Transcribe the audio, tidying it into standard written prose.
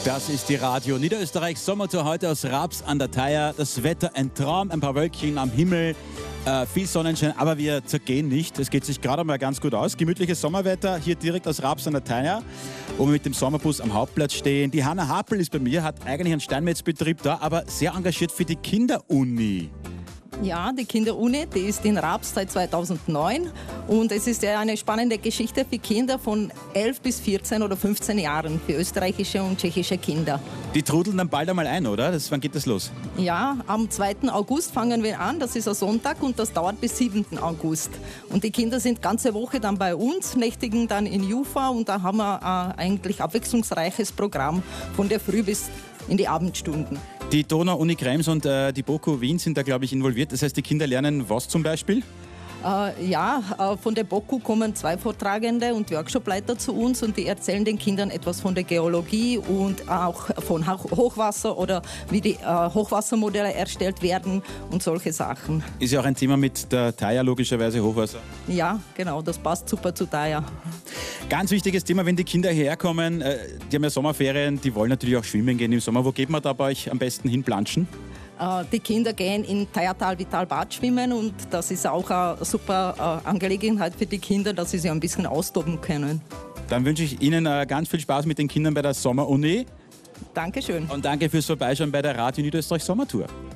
Das ist die Radio Niederösterreich Sommertour heute aus Raps an der Thaya. Das Wetter ein Traum, ein paar Wölkchen am Himmel, viel Sonnenschein, aber wir zergehen nicht. Es geht sich gerade mal ganz gut aus. Gemütliches Sommerwetter hier direkt aus Raps an der Thaya, wo wir mit dem Sommerbus am Hauptplatz stehen. Die Hanna Hapel ist bei mir, hat eigentlich einen Steinmetzbetrieb da, aber sehr engagiert für die Kinderuni. Ja, die Kinderuni, die ist in Raps seit 2009 und es ist ja eine spannende Geschichte für Kinder von 11 bis 14 oder 15 Jahren, für österreichische und tschechische Kinder. Die trudeln dann bald einmal ein, oder? Wann geht das los? Ja, am 2. August fangen wir an, das ist ein Sonntag und das dauert bis 7. August. Und die Kinder sind ganze Woche dann bei uns, nächtigen dann in Jufa und da haben wir eigentlich abwechslungsreiches Programm von der Früh bis in die Abendstunden. Die Donau-Uni Krems und die BOKU Wien sind da, glaube ich, involviert. Das heißt, die Kinder lernen was zum Beispiel? Von der BOKU kommen 2 Vortragende und Workshopleiter zu uns und die erzählen den Kindern etwas von der Geologie und auch von Hochwasser oder wie die Hochwassermodelle erstellt werden und solche Sachen. Ist ja auch ein Thema mit der Thaya, logischerweise Hochwasser. Ja, genau, das passt super zu Thaya. Ganz wichtiges Thema, wenn die Kinder hierher kommen, die haben ja Sommerferien, die wollen natürlich auch schwimmen gehen im Sommer. Wo geht man da bei euch am besten hin planschen? Die Kinder gehen in Thayatal Vitalbad schwimmen und das ist auch eine super Angelegenheit für die Kinder, dass sie sich ein bisschen austoben können. Dann wünsche ich Ihnen ganz viel Spaß mit den Kindern bei der Sommeruni. Dankeschön. Und danke fürs Vorbeischauen bei der Radio Niederösterreich Sommertour.